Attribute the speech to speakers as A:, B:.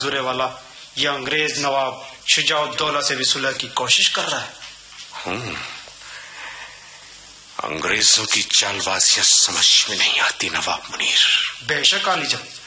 A: जुरे वाला ये अंग्रेज नवाब शुजाउद्दौला से भी सुलह की कोशिश कर रहा है।
B: अंग्रेजों की चालबाजियां समझ में नहीं आती नवाब मुनीर।
A: बेशक आलीजा,